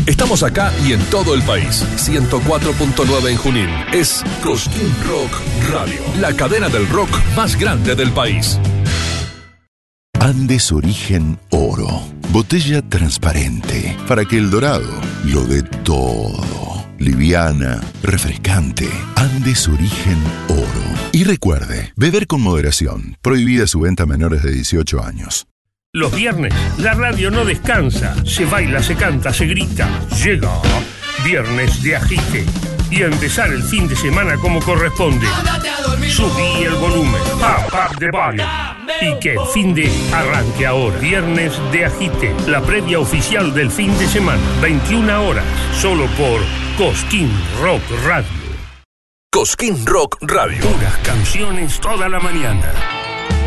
Estamos acá y en todo el país. 104.9 en Junín. Es Cosquín Rock Radio, la cadena del rock más grande del país. Andes Origen Oro. Botella transparente para que el dorado lo dé todo. Liviana, refrescante. Andes Origen Oro. Y recuerde, beber con moderación. Prohibida su venta a menores de 18 años. Los viernes, la radio no descansa. Se baila, se canta, se grita. Llega Viernes de Agite. Y a empezar el fin de semana como corresponde. Subí el volumen. Up the volume. Y que el fin de arranque ahora. Viernes de Agite. La previa oficial del fin de semana. 21 horas. Solo por Cosquín Rock Radio. Cosquín Rock Radio. Puras canciones toda la mañana.